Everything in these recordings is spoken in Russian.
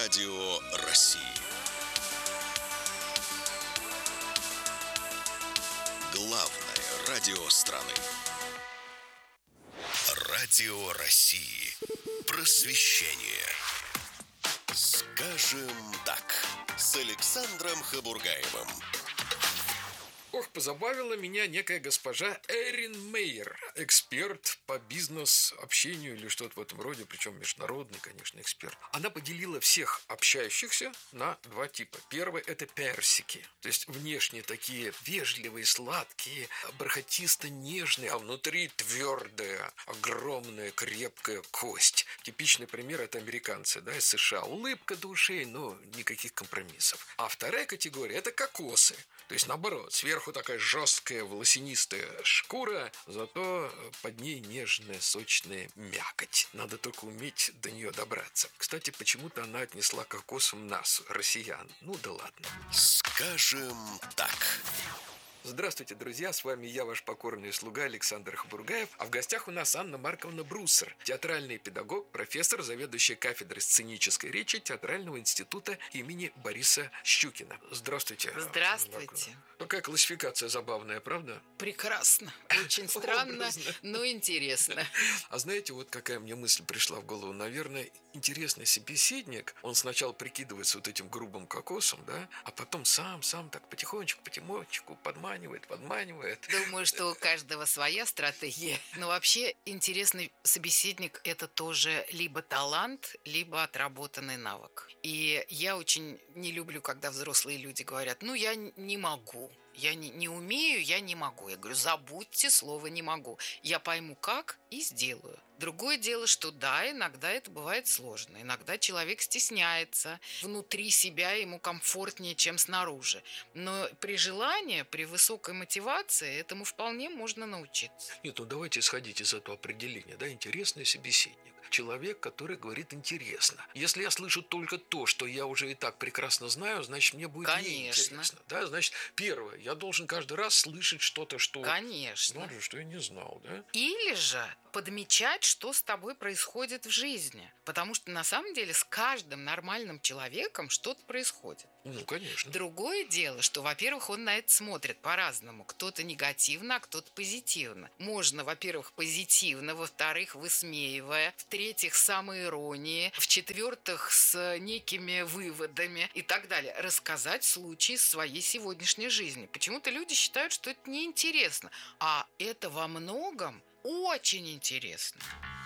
Радио России. Главное радио страны. Радио России. Просвещение. Скажем так, с Александром Хабургаевым. Ох, позабавила меня некая госпожа Эрин Мейер, эксперт по бизнес-общению или что-то в этом роде, причем международный, конечно, эксперт. Она поделила всех общающихся на два типа. Первый – это персики, то есть внешне такие вежливые, сладкие, бархатисто-нежные, а внутри твердая, огромная, крепкая кость. Типичный пример – это американцы, да, из США. Улыбка до ушей, но никаких компромиссов. А вторая категория – это кокосы. То есть, наоборот, сверху такая жесткая волосянистая шкура, зато под ней нежная, сочная мякоть. Надо только уметь до нее добраться. Кстати, почему-то она отнесла к кокосам нас, россиян. Ну да ладно. Скажем так. Здравствуйте, друзья, с вами я, ваш покорный слуга Александр Хабургаев, а в гостях у нас Анна Марковна Бруссер, театральный педагог, профессор, заведующая кафедрой сценической речи Театрального института имени Бориса Щукина. Здравствуйте. Здравствуйте. Какая классификация забавная, правда? Прекрасно. Очень странно, но интересно. А знаете, вот какая мне мысль пришла в голову? Наверное, интересный собеседник, он сначала прикидывается вот этим грубым кокосом, да, а потом сам так потихонечку подманивает. Думаю, что у каждого своя стратегия. Но вообще интересный собеседник – это тоже либо талант, либо отработанный навык. И я очень не люблю, когда взрослые люди говорят: ну, я не могу. Я не умею, я не могу. Я говорю: забудьте слово «не могу». Я пойму, как, и сделаю. Другое дело, что да, иногда это бывает сложно. Иногда человек стесняется. Внутри себя ему комфортнее, чем снаружи. Но при желании, при высокой мотивации этому вполне можно научиться. Нет, ну давайте исходить из этого определения, да, интересный собеседник. Человек, который говорит интересно. Если я слышу только то, что я уже и так прекрасно знаю, значит, мне будет неинтересно. Да? Значит, первое, я должен каждый раз слышать что-то, что... Конечно. Ну, что я не знал, да? Или же подмечать, что с тобой происходит в жизни. Потому что на самом деле с каждым нормальным человеком что-то происходит. Ну, конечно. Другое дело, что, во-первых, он на это смотрит по-разному. Кто-то негативно, а кто-то позитивно. Можно, во-первых, позитивно, во-вторых, высмеивая, в-третьих, с самоиронией, в-четвертых, с некими выводами и так далее. Рассказать случаи из своей сегодняшней жизни. Почему-то люди считают, что это неинтересно. А это во многом очень интересно.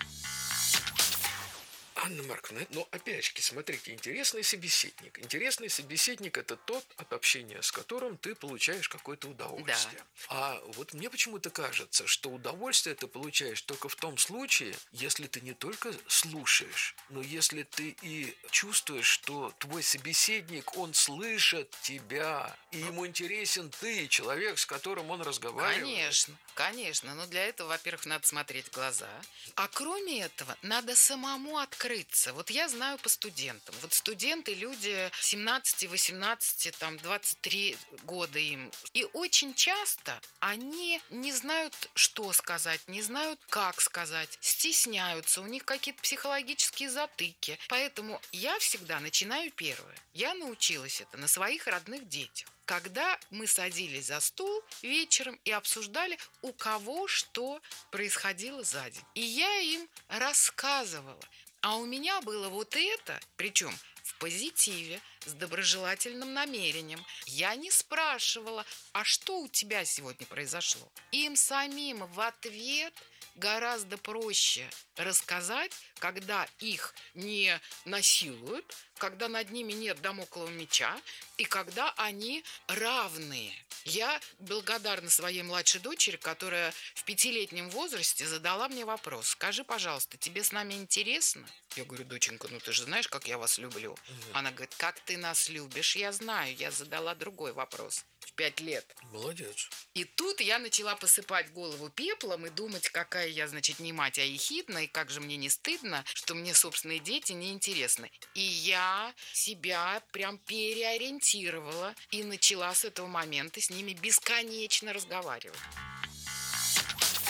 Анна Марковна, но опять-таки, смотрите, интересный собеседник. Интересный собеседник – это тот, от общения с которым ты получаешь какое-то удовольствие. Да. А вот мне почему-то кажется, что удовольствие ты получаешь только в том случае, если ты не только слушаешь, но если ты и чувствуешь, что твой собеседник, он слышит тебя, и ему интересен ты, человек, с которым он разговаривает. Конечно. Но для этого, во-первых, надо смотреть в глаза. А кроме этого, надо самому открыться. Вот я знаю по студентам. Вот студенты, люди 17, 18, 23 года им. И очень часто они не знают, что сказать, не знают, как сказать, стесняются, у них какие-то психологические затыки. Поэтому я всегда начинаю первое. Я научилась это на своих родных детях. Когда мы садились за стол вечером и обсуждали, у кого что происходило за день. И я им рассказывала. А у меня было вот это, причем в позитиве, с доброжелательным намерением. Я не спрашивала: а что у тебя сегодня произошло? Им самим в ответ гораздо проще рассказать, когда их не насилуют, когда над ними нет дамоклового меча и когда они равные. Я благодарна своей младшей дочери, которая в 5-летнем возрасте задала мне вопрос: скажи, пожалуйста, тебе с нами интересно? Я говорю: доченька, ну ты же знаешь, как я вас люблю. Она говорит: как ты нас любишь? Я знаю, я задала другой вопрос. В 5 лет. Молодец. И тут я начала посыпать голову пеплом и думать, какая я, значит, не мать, а ехидна, и как же мне не стыдно, что мне собственные дети неинтересны. И я себя прям переориентировала и начала с этого момента с ними бесконечно разговаривать.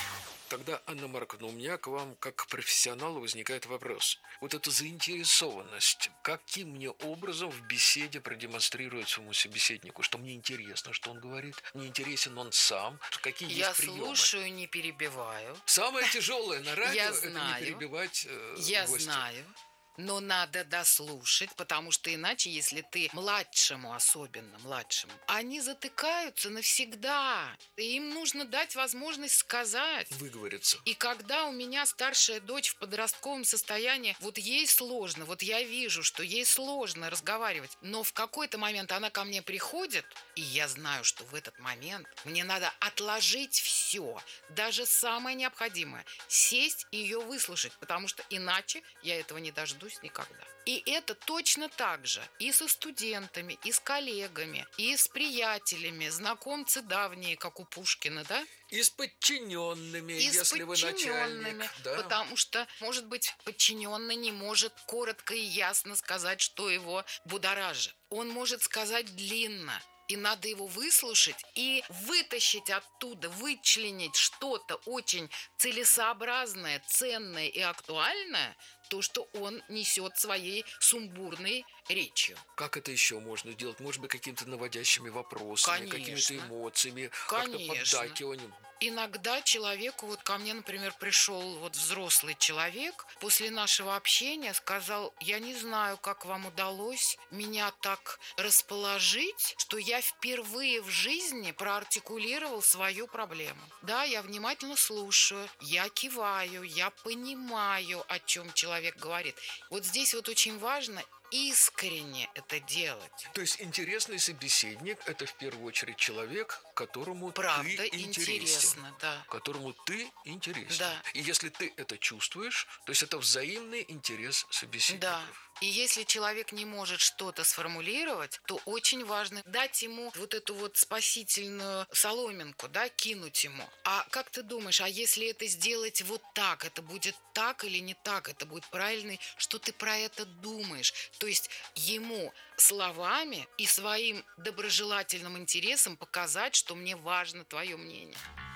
Тогда, Анна Марковна, у меня к вам, как к профессионалу, возникает вопрос. Вот эту заинтересованность, каким мне образом в беседе продемонстрировать своему собеседнику, что мне интересно, что он говорит, мне интересен он сам, какие Я есть приемы? слушаю, не перебиваю. Самое тяжелое на радио – Я это не знаю. перебивать Я гостя. знаю. Но надо дослушать, потому что иначе, если ты младшему, особенно младшему, они затыкаются навсегда. И им нужно дать возможность сказать. Выговориться. И когда у меня старшая дочь в подростковом состоянии, вот ей сложно, вот я вижу, что ей сложно разговаривать, но в какой-то момент она ко мне приходит, и я знаю, что в этот момент мне надо отложить все, даже самое необходимое, сесть и ее выслушать, потому что иначе я этого не дождусь никогда. И это точно так же и со студентами, и с коллегами, и с приятелями, знакомцы давние, как у Пушкина, да? И с подчиненными, И с если вы подчиненными, начальник. Да. потому что, может быть, подчиненный не может коротко и ясно сказать, что его будоражит. Он может сказать длинно. И надо его выслушать и вытащить оттуда, вычленить что-то очень целесообразное, ценное и актуальное, то, что он несет своей сумбурной речью. Как это еще можно сделать? Может быть, какими-то наводящими вопросами, Конечно. какими-то эмоциями, Конечно. как-то поддакиванием. Иногда человеку, вот ко мне, например, пришел вот взрослый человек, после нашего общения сказал: я не знаю, как вам удалось меня так расположить, что я впервые в жизни проартикулировал свою проблему. Да, я внимательно слушаю, я киваю, я понимаю, о чем человек говорит. Вот здесь вот очень важно искренне это делать. То есть интересный собеседник – это в первую очередь человек, которому Правда, ты интересен. интересно, да. Которому ты интересен. Да. И если ты это чувствуешь, то есть это взаимный интерес собеседников. Да. И если человек не может что-то сформулировать, то очень важно дать ему вот эту вот спасительную соломинку, да, кинуть ему. А как ты думаешь, а если это сделать вот так, это будет так или не так, это будет правильно, что ты про это думаешь? То есть ему словами и своим доброжелательным интересом показать, что мне важно твое мнение.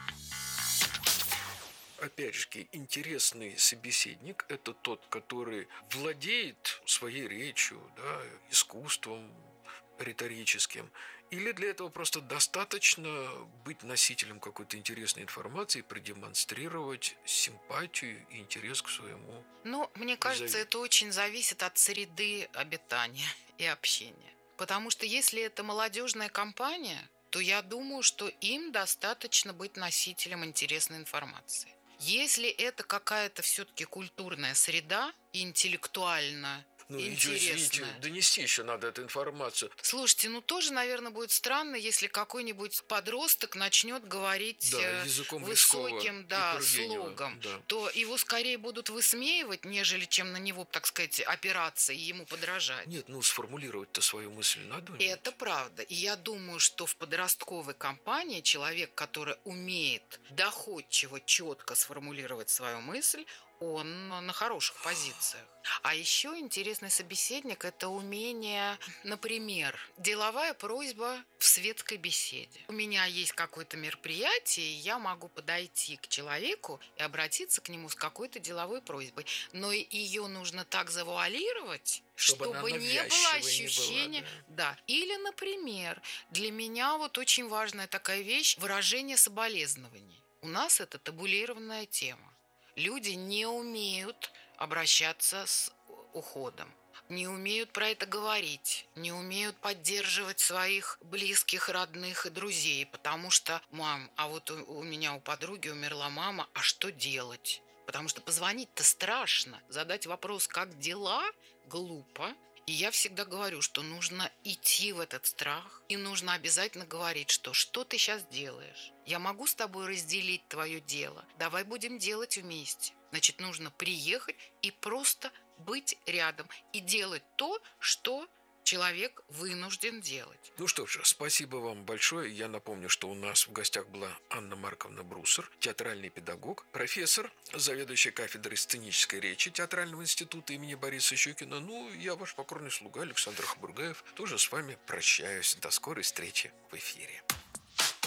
Опять же, интересный собеседник – это тот, который владеет своей речью, да, искусством риторическим. Или для этого просто достаточно быть носителем какой-то интересной информации, продемонстрировать симпатию и интерес к своему. Ну, мне кажется, это очень зависит от среды обитания и общения. Потому что если это молодежная компания, то я думаю, что им достаточно быть носителем интересной информации. Если это какая-то все-таки культурная среда, интеллектуально интересная. Извините, донести еще надо эту информацию. Слушайте, тоже, наверное, будет странно, если какой-нибудь подросток начнет говорить языком высоким слогом, да. То его скорее будут высмеивать, нежели чем на него, так сказать, опираться и ему подражать. Нет, сформулировать-то свою мысль надо. Это правда. И я думаю, что в подростковой кампании человек, который умеет доходчиво, четко сформулировать свою мысль, он на хороших позициях. А еще интересный собеседник – это умение, например, деловая просьба в светской беседе. У меня есть какое-то мероприятие, и я могу подойти к человеку и обратиться к нему с какой-то деловой просьбой. Но ее нужно так завуалировать, чтобы не было ощущения. Да. Или, например, для меня вот очень важная такая вещь – выражение соболезнований. У нас это табулированная тема. Люди не умеют обращаться с уходом, не умеют про это говорить, не умеют поддерживать своих близких, родных и друзей, потому что: мам, а вот у меня у подруги умерла мама, а что делать? Потому что позвонить-то страшно, задать вопрос «как дела?» глупо. И я всегда говорю, что нужно идти в этот страх, и нужно обязательно говорить, что ты сейчас делаешь. Я могу с тобой разделить твое дело. Давай будем делать вместе. Значит, нужно приехать и просто быть рядом и делать то, что человек вынужден делать. Ну что ж, спасибо вам большое. Я напомню, что у нас в гостях была Анна Марковна Брусер, театральный педагог, профессор, заведующая кафедрой сценической речи Театрального института имени Бориса Щукина. Я ваш покорный слуга Александр Хабургаев. Тоже с вами прощаюсь. До скорой встречи в эфире.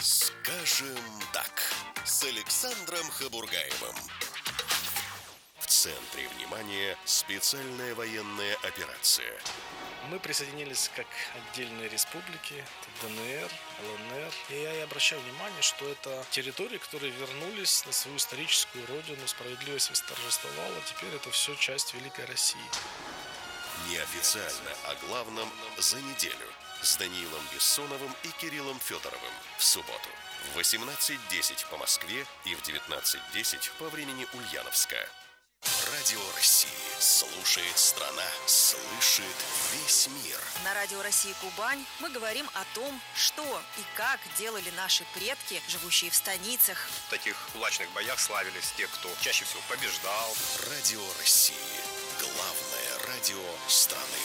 Скажем так, с Александром Хабургаевым. В центре внимания специальная военная операция. Мы присоединились как отдельные республики, ДНР, ЛНР. И я обращаю внимание, что это территории, которые вернулись на свою историческую родину, справедливость восторжествовала. Теперь это все часть Великой России. Неофициально о главном за неделю с Даниилом Бессоновым и Кириллом Федоровым в субботу в 18:10 по Москве и в 19:10 по времени Ульяновска. Радио России слушает страна, слышит весь мир. На Радио России Кубань мы говорим о том, что и как делали наши предки, живущие в станицах. В таких кулачных боях славились те, кто чаще всего побеждал. Радио России. Главное радио страны.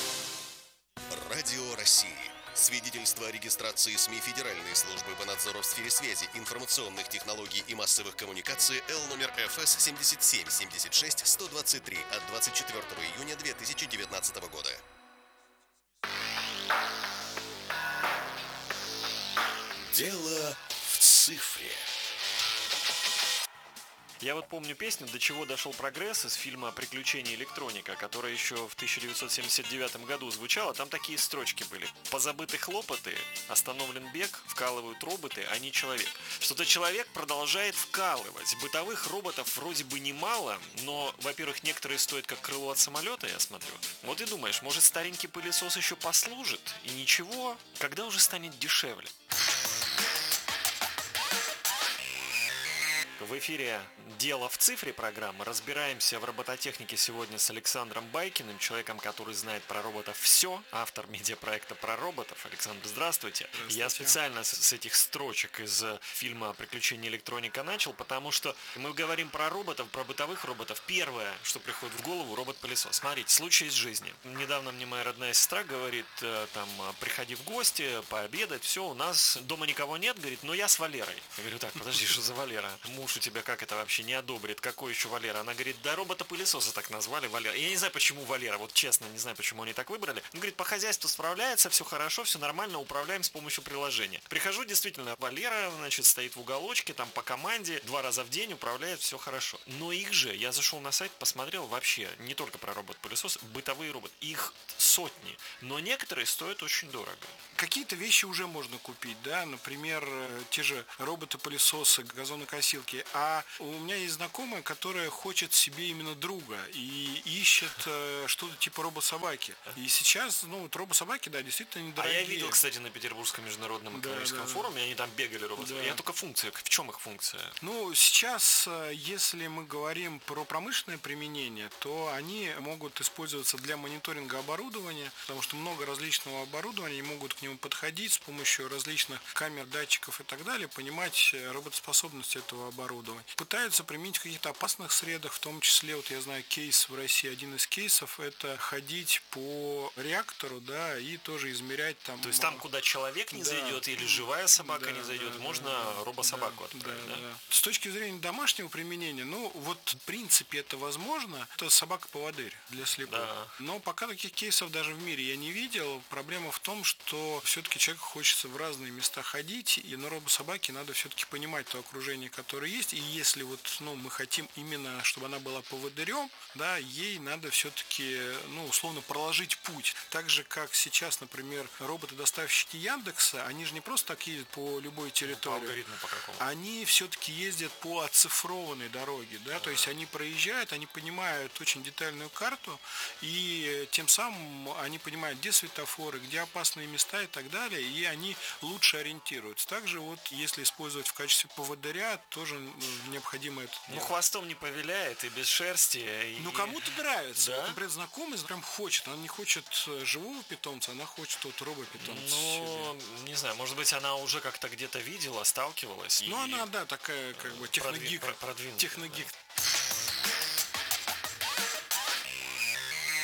Радио России. Свидетельство о регистрации СМИ Федеральной службы по надзору в сфере связи, информационных технологий и массовых коммуникаций Л номер ФС 77-76-123 от 24 июня 2019 года. Дело в цифре. Я вот помню песню «До чего дошел прогресс» из фильма «Приключения электроника», которая еще в 1979 году звучала. Там такие строчки были. «Позабыты хлопоты, остановлен бег, вкалывают роботы, а не человек». Что-то человек продолжает вкалывать. Бытовых роботов вроде бы немало, но, во-первых, некоторые стоят как крыло от самолета, я смотрю. Вот и думаешь, может старенький пылесос еще послужит? И ничего, когда уже станет дешевле? В эфире «Дело в цифре» программы. Разбираемся в робототехнике сегодня с Александром Байкиным, человеком, который знает про роботов все, автор медиапроекта про роботов. Александр, здравствуйте. Я специально с этих строчек из фильма «Приключения электроника» начал, потому что мы говорим про роботов, про бытовых роботов. Первое, что приходит в голову, робот-пылесос. Смотрите, случай из жизни. Недавно мне моя родная сестра говорит, там, приходи в гости, пообедать, все, у нас дома никого нет, говорит, но я с Валерой. Я говорю, так, подожди, что за Валера? Муж у тебя как это вообще не одобрит? Какой еще Валера? Она говорит, да робота-пылесоса так назвали, Валера. Я не знаю, почему Валера, вот честно, не знаю, почему они так выбрали. Он говорит, по хозяйству справляется, все хорошо, все нормально, управляем с помощью приложения. Прихожу, действительно, Валера, значит, стоит в уголочке, там по команде, 2 раза в день управляет, все хорошо. Но их же, я зашел на сайт, посмотрел, вообще, не только про робот-пылесос, бытовые роботы. Их сотни, но некоторые стоят очень дорого. Какие-то вещи уже можно купить, да, например, те же роботы-пылесосы, газонокосилки. А у меня есть знакомая, которая хочет себе именно друга и ищет что-то типа робот-собаки. И сейчас, ну, вот робот-собаки, да, действительно недорогие. А я видел, кстати, на Петербургском международном экономическом форуме, они там бегали роботы. Я только функция. В чем их функция? Ну, сейчас, если мы говорим про промышленное применение, то они могут использоваться для мониторинга оборудования, потому что много различного оборудования, и могут к нему подходить с помощью различных камер, датчиков и так далее, понимать работоспособность этого оборудования. Пытаются применить в каких-то опасных средах, в том числе, вот я знаю, кейс в России, один из кейсов, это ходить по реактору, да, и тоже измерять там... То есть там, куда человек не зайдет или живая собака не зайдет, можно робособаку отправить, да? С точки зрения домашнего применения, ну, вот в принципе это возможно. Это собака-поводырь для слепых. Да. Но пока таких кейсов даже в мире я не видел. Проблема в том, что все-таки человеку хочется в разные места ходить, и на робособаке надо все-таки понимать то окружение, которое есть. И если вот, ну, мы хотим именно, чтобы она была поводырем, да, ей надо все-таки, ну, условно проложить путь. Так же, как сейчас, например, роботы-доставщики Яндекса, они же не просто так ездят по любой территории. По алгоритму по какому? Они все-таки ездят по оцифрованной дороге, да, то есть они проезжают, они понимают очень детальную карту, и тем самым они понимают, где светофоры, где опасные места и так далее, и они лучше ориентируются. Также вот, если использовать в качестве поводыря, тоже необходимо это делать. Ну, хвостом не повиляет и без шерсти. Ну, кому-то нравится. Да? Вот, например, знакомый прям хочет. Она не хочет живого питомца, она хочет вот робопитомца. Ну, не знаю, может быть, она уже как-то где-то видела, сталкивалась. Ну, она, да, такая, как бы, техногик. Техногик.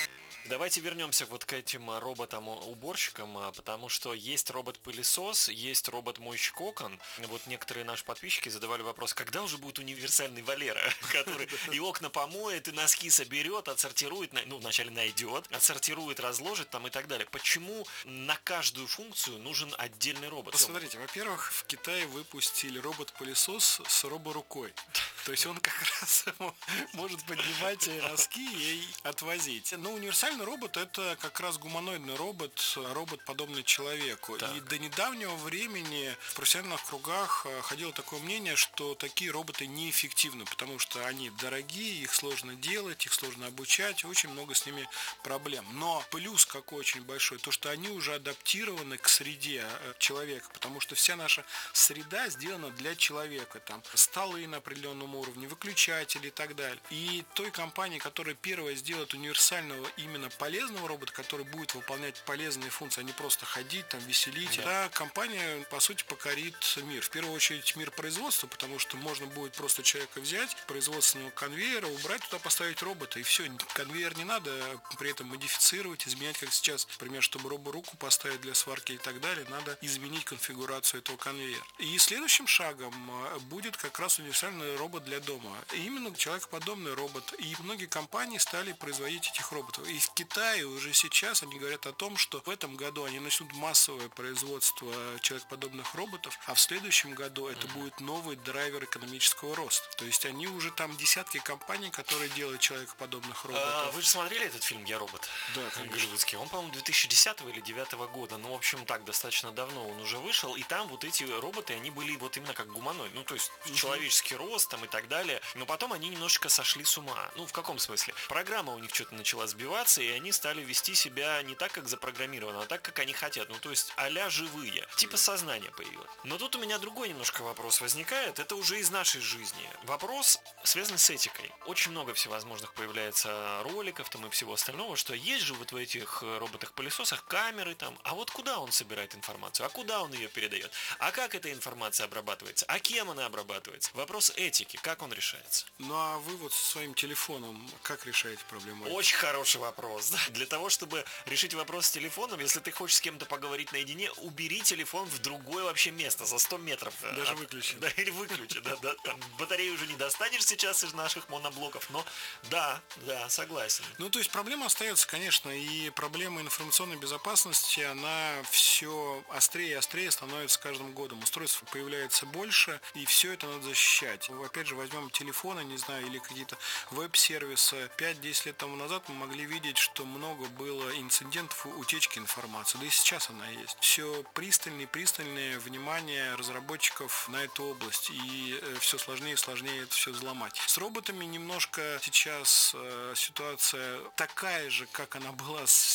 Давайте вернемся вот к этим роботам-уборщикам, потому что есть робот-пылесос, есть робот-мойщик окон. Вот некоторые наши подписчики задавали вопрос, когда уже будет универсальный Валера, который и окна помоет, и носки соберет, отсортирует, вначале найдет, отсортирует, разложит там и так далее. Почему на каждую функцию нужен отдельный робот? Посмотрите, во-первых, в Китае выпустили робот-пылесос с роборукой. То есть он как раз может поднимать носки и отвозить. Но универсальный робот — это как раз гуманоидный робот, робот, подобный человеку. Так. И до недавнего времени в профессиональных кругах ходило такое мнение, что такие роботы неэффективны, потому что они дорогие, их сложно делать, их сложно обучать, очень много с ними проблем. Но плюс какой очень большой, то что они уже адаптированы к среде человека, потому что вся наша среда сделана для человека. Там столы на определенном уровне, выключатели и так далее. И той компании, которая первая сделает универсального именно полезного робота, который будет выполнять полезные функции, а не просто ходить, там, веселить, та компания, по сути, покорит мир. В первую очередь мир производства, потому что можно будет просто человека взять, производственного конвейера, убрать туда, поставить робота, и все. Конвейер не надо при этом модифицировать, изменять, как сейчас. Например, чтобы роборуку поставить для сварки и так далее, надо изменить конфигурацию этого конвейера. И следующим шагом будет как раз универсальный робот для дома. И именно человекоподобный робот. И многие компании стали производить этих роботов. И в Китае уже сейчас они говорят о том, что в этом году они начнут массовое производство человекоподобных роботов, а в следующем году это будет новый драйвер экономического роста. То есть они уже там десятки компаний, которые делают человекоподобных роботов. Вы же смотрели этот фильм «Я робот»? Да, конечно. Голливудский. Он, по-моему, 2010 или 2009 года. Ну, в общем, так, достаточно давно он уже вышел. И там вот эти роботы, они были вот именно как гуманоид. Ну, то есть человеческий рост там и так далее. Но потом они немножечко сошли с ума. Ну, в каком смысле? Программа у них что-то начала сбиваться, и они стали вести себя не так, как запрограммировано, а так, как они хотят. Ну, то есть а-ля живые. Типа сознание появилось. Но тут у меня другой немножко вопрос возникает. Это уже из нашей жизни. Вопрос связан с этикой. Очень много всевозможных появляется роликов там и всего остального, что есть же вот в этих роботах-пылесосах камеры там. А вот куда он собирает информацию? А куда он ее передает? А как эта информация обрабатывается? А кем она обрабатывается? Вопрос этики. Как он решается? Ну, а вы вот со своим телефоном как решаете проблему? Очень хороший вопрос. Для того, чтобы решить вопрос с телефоном, если ты хочешь с кем-то поговорить наедине, убери телефон в другое вообще место, за 100 метров. Даже выключи. Да, или выключи. Да. Там батарею уже не достанешь сейчас из наших моноблоков, но да, согласен. Ну, то есть проблема остается, конечно, и проблема информационной безопасности, она все острее и острее становится с каждым годом. Устройств появляется больше, и все это надо защищать. Опять же, возьмем телефоны, не знаю, или какие-то веб-сервисы. 5-10 лет тому назад мы могли видеть, что много было инцидентов утечки информации. Да и сейчас она есть. Все пристальное внимание разработчиков на эту область. И все сложнее и сложнее это все взломать. С роботами немножко сейчас ситуация такая же, как она была с